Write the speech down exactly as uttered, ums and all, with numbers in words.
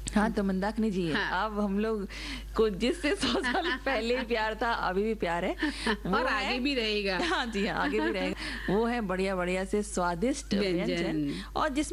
हाँ, तो मंदाकिनी जी, हाँ। अब हम लोग को जिससे सौ साल पहले ही प्यार था, अभी भी प्यार है। वो और है आगे भी रहेगा। हाँ जी, हाँ, आगे भी रहेगा। वो है बढ़िया-बढ़िया से स्वादिष्ट व्यंजन व्यंजन। और जिस